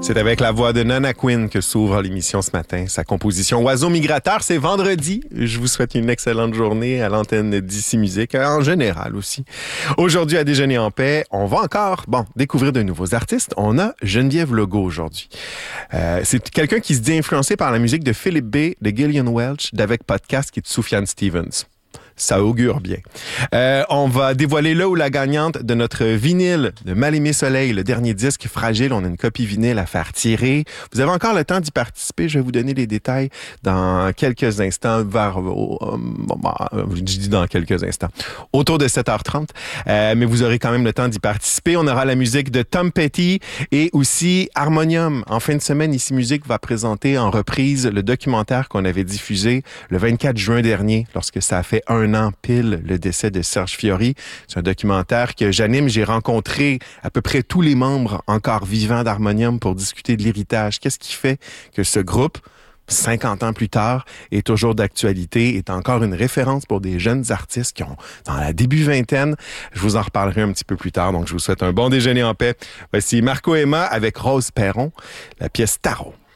C'est avec la voix de Nana Quinn que s'ouvre l'émission ce matin. Sa composition Oiseau migrateur, c'est vendredi. Je vous souhaite une excellente journée à l'antenne d'Ici Musique, en général aussi. Aujourd'hui, à Déjeuner en paix, on va encore, découvrir de nouveaux artistes. On a Geneviève Legault aujourd'hui. C'est quelqu'un qui se dit influencé par la musique de Philip B., de Gillian Welch, d'Avec Podcast, qui est de Soufiane Stevens. Ça augure bien. On va dévoiler là où la gagnante de notre vinyle de Mal-Aimé Soleil, le dernier disque Fragile. On a une copie vinyle à faire tirer. Vous avez encore le temps d'y participer. Je vais vous donner les détails dans quelques instants. Je dis dans quelques instants. Autour de 7h30. Mais vous aurez quand même le temps d'y participer. On aura la musique de Tom Petty et aussi Harmonium. En fin de semaine, Ici Musique va présenter en reprise le documentaire qu'on avait diffusé le 24 juin dernier, lorsque ça a fait un an pile le décès de Serge Fiori. C'est un documentaire que j'anime. J'ai rencontré à peu près tous les membres encore vivants d'Harmonium pour discuter de l'héritage. Qu'est-ce qui fait que ce groupe, 50 ans plus tard, est toujours d'actualité, est encore une référence pour des jeunes artistes qui ont dans la début vingtaine. Je vous en reparlerai un petit peu plus tard, donc je vous souhaite un bon déjeuner en paix. Voici Marco Emma avec Rose Perron, la pièce Tarot.